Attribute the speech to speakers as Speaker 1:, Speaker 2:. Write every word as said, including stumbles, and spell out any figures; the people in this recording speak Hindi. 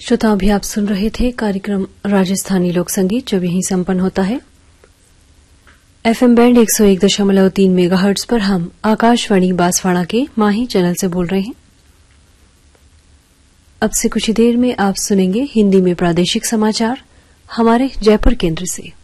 Speaker 1: श्रोता, अभी आप सुन रहे थे कार्यक्रम राजस्थानी लोक संगीत, जो यहीं संपन्न होता है एफएम बैंड एक सौ एक दशमलव तीन मेगाहर्ट्ज पर। हम आकाशवाणी बांसवाड़ा के माही चैनल से बोल रहे हैं। अब से कुछ ही देर में आप सुनेंगे हिंदी में प्रादेशिक समाचार हमारे जयपुर केंद्र से।